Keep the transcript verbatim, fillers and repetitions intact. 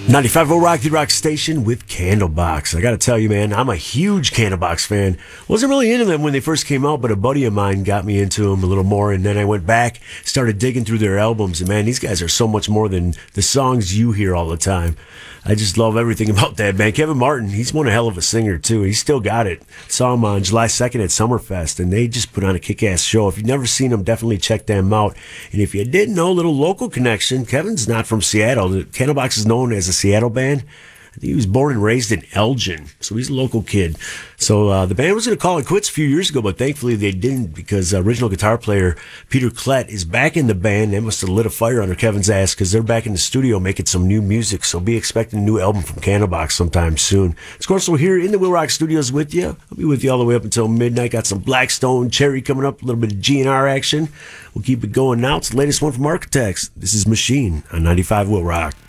ninety-five Will Rock, the rock station with Candlebox. I got to tell you, man, I'm a huge Candlebox fan. Wasn't really into them when they first came out, but a buddy of mine got me into them a little more, and then I went back, started digging through their albums, and man, these guys are so much more than the songs you hear all the time. I just love everything about that, man. Kevin Martin, he's one hell of a singer, too. He's still got it. Saw him on July second at Summerfest, and they just put on a kick-ass show. If you've never seen them, definitely check them out. And if you didn't know, a little local connection, Kevin's not from Seattle. Candlebox is known as a Seattle band. I think he was born and raised in Elgin, so he's a local kid. So uh, the band was going to call it quits a few years ago, but thankfully they didn't, because uh, original guitar player Peter Klett is back in the band. They must have lit a fire under Kevin's ass, because they're back in the studio making some new music, so be expecting a new album from Candlebox sometime soon. Of course, we're here in the Will Rock Studios with you. I'll be with you all the way up until midnight. Got some Blackstone Cherry coming up, a little bit of G N R action. We'll keep it going now. It's the latest one from Architects. This is Machine on ninety-five Will Rock.